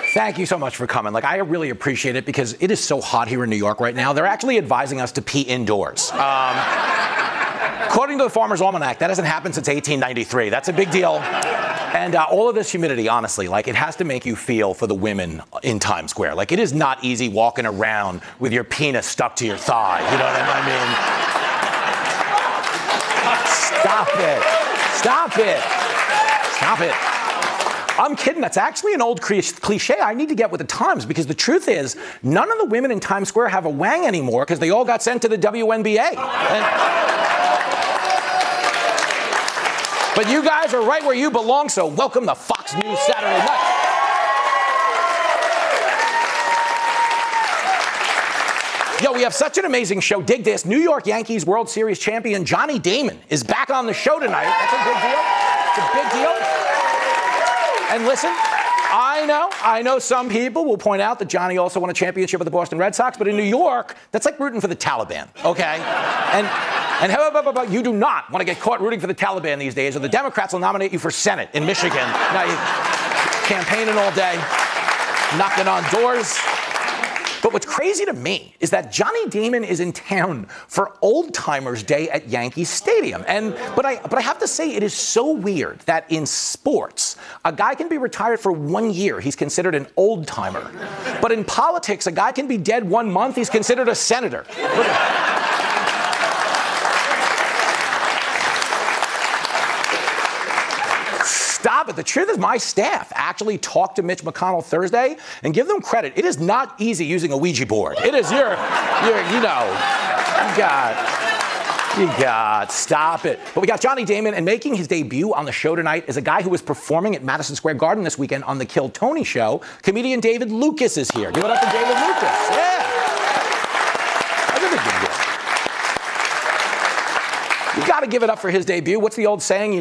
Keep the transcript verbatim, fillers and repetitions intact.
Thank you so much for coming. Like, I really appreciate it because it is so hot here in New York right now. They're actually advising us to pee indoors. Um, according to the Farmer's Almanac, that hasn't happened since eighteen ninety-three. That's a big deal. And uh, all of this humidity, honestly, like, it has to make you feel for the women in Times Square. Like, it is not easy walking around with your penis stuck to your thigh. You know what I mean? Stop it. Stop it. Stop it. I'm kidding. That's actually an old cliche. I need to get with the times because the truth is none of the women in Times Square have a wang anymore because they all got sent to the W N B A. And, but you guys are right where you belong, so welcome to Fox News Saturday Night. Yo, we have such an amazing show. Dig this. New York Yankees World Series champion Johnny Damon is back on the show tonight. That's a big deal. It's a big deal. And listen, I know, I know some people will point out that Johnny also won a championship with the Boston Red Sox, but in New York, that's like rooting for the Taliban, okay? And and how you do not want to get caught rooting for the Taliban these days, or the Democrats will nominate you for Senate in Michigan. Now you campaigning all day, knocking on doors. But what's crazy to me is that Johnny Damon is in town for Old Timers Day at Yankee Stadium. And but I but I have to say it is so weird that in sports, a guy can be retired for one year, he's considered an old timer. But in politics, a guy can be dead one month, he's considered a senator. Stop it. The truth is my staff actually talked to Mitch McConnell Thursday, and give them credit. It is not easy using a Ouija board. It is, you're, you're you know, you got, you got, stop it. But we got Johnny Damon, and making his debut on the show tonight is a guy who was performing at Madison Square Garden this weekend on the Kill Tony show. Comedian David Lucas is here. Give it up to David Lucas. Yeah. That's a big deal. You got to give it up for his debut. What's the old saying? You